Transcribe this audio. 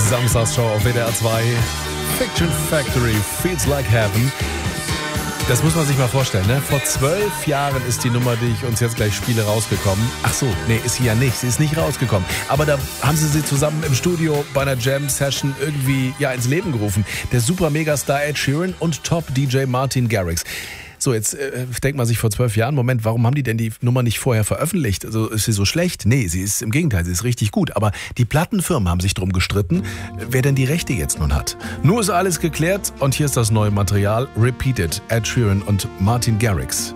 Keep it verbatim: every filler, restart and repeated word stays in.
Samstagsshow auf W D R zwei. Fiction Factory, Feels Like Heaven. Das muss man sich mal vorstellen, ne? Vor zwölf Jahren ist die Nummer, die ich uns jetzt gleich spiele, rausgekommen. Ach so, nee, ist sie ja nicht. Sie ist nicht rausgekommen. Aber da haben sie sie zusammen im Studio bei einer Jam-Session irgendwie ja ins Leben gerufen. Der super-Megastar Ed Sheeran und Top-D J Martin Garrix. So, jetzt äh, denkt man sich vor zwölf Jahren, Moment, warum haben die denn die Nummer nicht vorher veröffentlicht? Also ist sie so schlecht? Nee, sie ist im Gegenteil, sie ist richtig gut. Aber die Plattenfirmen haben sich drum gestritten, wer denn die Rechte jetzt nun hat. Nur ist alles geklärt und hier ist das neue Material. Repeated, Ed Sheeran und Martin Garrix.